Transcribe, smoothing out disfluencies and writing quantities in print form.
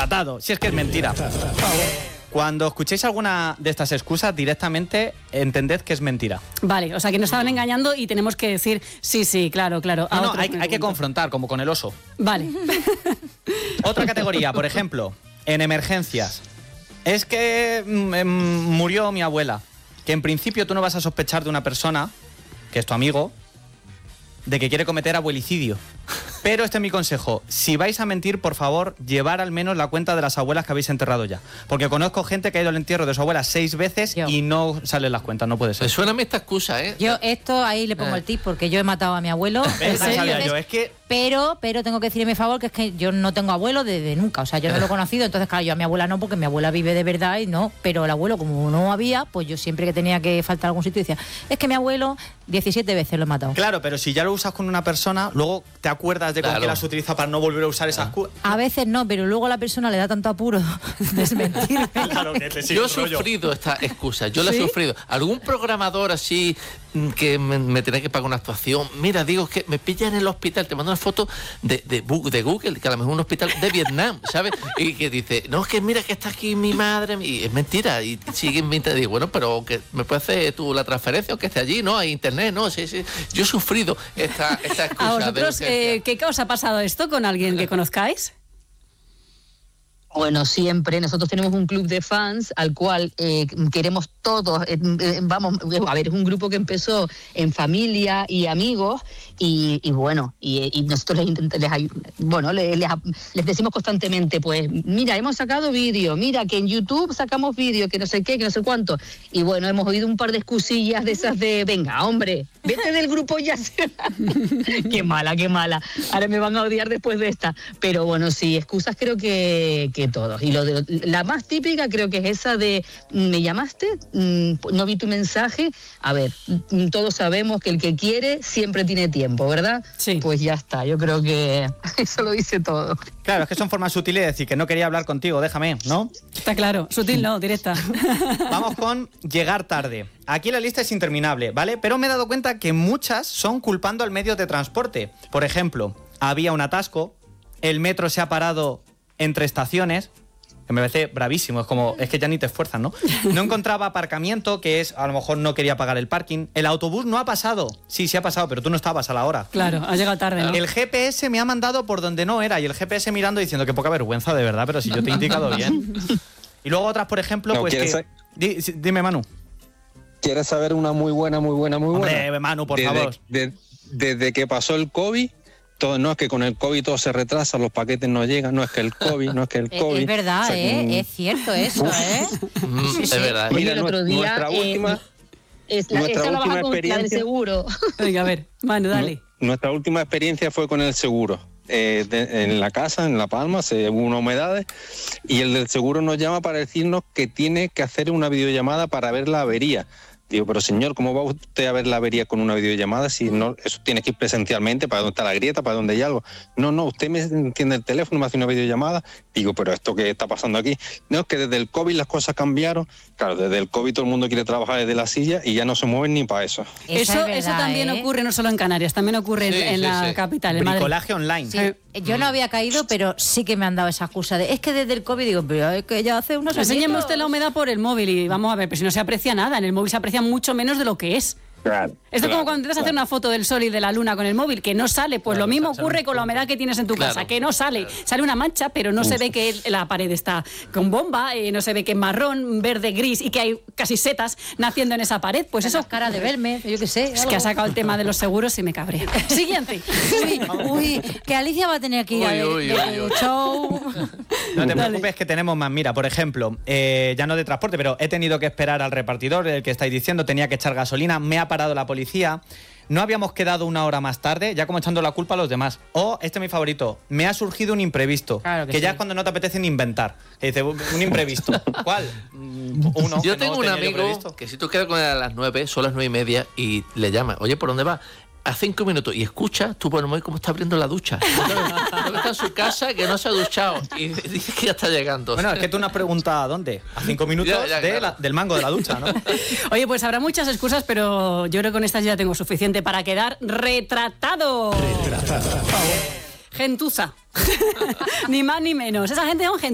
Atado, si es que es mentira. Cuando escuchéis alguna de estas excusas, directamente entended que es mentira. Vale, o sea que nos estaban engañando y tenemos que decir sí, claro. No, hay que confrontar, como con el oso. Vale. Otra categoría, por ejemplo, en emergencias. Es que murió mi abuela. Que en principio tú no vas a sospechar de una persona, que es tu amigo, de que quiere cometer abuelicidio. Pero este es mi consejo. Si vais a mentir, por favor, llevar al menos la cuenta de las abuelas que habéis enterrado ya. Porque conozco gente que ha ido al entierro de su abuela 6 veces y no salen las cuentas, no puede ser. Me suena a mí esta excusa, ¿eh? Yo esto ahí le pongo el tip porque yo he matado a mi abuelo. Es que... Pero tengo que decir a mi favor que es que yo no tengo abuelo desde nunca. O sea, yo no lo he conocido. Entonces, claro, yo a mi abuela no, porque mi abuela vive de verdad y no. Pero el abuelo, como no había, pues yo siempre que tenía que faltar a algún sitio decía, es que mi abuelo 17 veces lo he matado. Claro, pero si ya lo usas con una persona, luego te acuerdas de con qué las utilizas para no volver a usar esas cosas. A veces no, pero luego a la persona le da tanto apuro desmentirme. Claro que te yo he sufrido esta excusa, yo la he sufrido. ¿Algún programador así que me tenía que pagar una actuación? Mira, digo, que me pillan en el hospital, te mando una foto de Google, que a lo mejor un hospital de Vietnam, ¿sabes? Y que dice, no, es que mira que está aquí mi madre, y es mentira, y siguen mintiendo. Digo, bueno, pero que me puedes hacer tú la transferencia o que esté allí, ¿no? Hay internet, ¿no? Sí. Yo he sufrido esta excusa. ¿A vosotros qué os ha pasado esto con alguien que conozcáis? Bueno, siempre. Nosotros tenemos un club de fans al cual queremos todos. Vamos, a ver, es un grupo que empezó en familia y amigos y bueno, y nosotros les decimos constantemente, pues, mira, hemos sacado vídeo, mira, que en YouTube sacamos vídeo, que no sé qué, que no sé cuánto. Y bueno, hemos oído un par de excusillas de esas de, venga, hombre, vete del grupo ya. Qué mala. Ahora me van a odiar después de esta. Pero bueno, sí, excusas creo que todos. Y la más típica creo que es esa de ¿me llamaste? No vi tu mensaje. A ver, todos sabemos que el que quiere siempre tiene tiempo, ¿verdad? Sí. Pues ya está, yo creo que eso lo dice todo. Claro, es que son formas sutiles de decir que no quería hablar contigo, déjame, ¿no? Está claro, sutil no, directa. Vamos con llegar tarde. Aquí la lista es interminable, ¿vale? Pero me he dado cuenta que muchas son culpando al medio de transporte. Por ejemplo, había un atasco, el metro se ha parado entre estaciones, que me parece bravísimo, es que ya ni te esfuerzas, ¿no? No encontraba aparcamiento, que es, a lo mejor no quería pagar el parking. El autobús no ha pasado. Sí ha pasado, pero tú no estabas a la hora. Claro, has llegado tarde, ¿no? El GPS me ha mandado por donde no era, y el GPS mirando diciendo que poca vergüenza, de verdad, pero si yo te he indicado bien. Y luego otras, por ejemplo, no, pues que... Dime, Manu. ¿Quieres saber una muy buena? Hombre, Manu, por favor. Desde que pasó el COVID... No es que con el COVID todo se retrasa, los paquetes no llegan, no es que el COVID. Es verdad, o sea, es cierto eso, ¿eh? Sí. Es verdad. Mira, el otro día, nuestra última experiencia del seguro. Venga, a ver, Manu, dale. Nuestra última experiencia fue con el seguro. En la casa, en La Palma, hubo unas humedades y el del seguro nos llama para decirnos que tiene que hacer una videollamada para ver la avería. Digo, pero señor, ¿cómo va usted a ver la avería con una videollamada si no, eso tiene que ir presencialmente para dónde está la grieta, para dónde hay algo? No, usted me entiende el teléfono, me hace una videollamada. Digo, pero ¿esto qué está pasando aquí? No, es que desde el COVID las cosas cambiaron. Claro, desde el COVID todo el mundo quiere trabajar desde la silla y ya no se mueven ni para eso. Eso también ocurre no solo en Canarias, también ocurre en la capital, en Madrid. Bricolaje online. Sí. Yo no había caído, pero sí que me han dado esa excusa de, es que desde el COVID, digo, pero es que ya hace unos años. Enséñeme usted la humedad por el móvil y vamos a ver, pero si no se aprecia nada, en el móvil se aprecia mucho menos de lo que es. Claro, Esto es como cuando intentas hacer una foto del sol y de la luna con el móvil, que no sale. Pues lo mismo ocurre con la humedad que tienes en tu casa, que no sale. Sale una mancha, pero no se ve que la pared está con bomba, no se ve que es marrón, verde, gris y que hay casi setas naciendo en esa pared. Pues eso... cara de verme, yo qué sé. Es que ha sacado el tema de los seguros y me cabrea. Siguiente. Uy, que Alicia va a tener que ir al show. No te preocupes que tenemos más. Mira, por ejemplo, ya no de transporte, pero he tenido que esperar al repartidor, el que estáis diciendo, tenía que echar gasolina, me ha parado la policía, no habíamos quedado una hora más tarde, ya como echando la culpa a los demás. O, este es mi favorito, me ha surgido un imprevisto, claro que ya sí. es cuando no te apetece ni inventar. Que dice, un imprevisto. ¿Cuál? Uno. Yo tengo un amigo que si tú quedas con él a las 9, son las 9:30 y le llamas, oye, ¿por dónde vas? A 5 minutos y escucha, tú por el móvil cómo está abriendo la ducha. Está en su casa que no se ha duchado y dice que ya está llegando. Bueno, es que tú no has preguntado dónde. A 5 minutos claro. Del mango de la ducha, ¿no? Oye, pues habrá muchas excusas, pero yo creo que con estas ya tengo suficiente para quedar retratado. Gentuza. Ni más ni menos. Esa gente son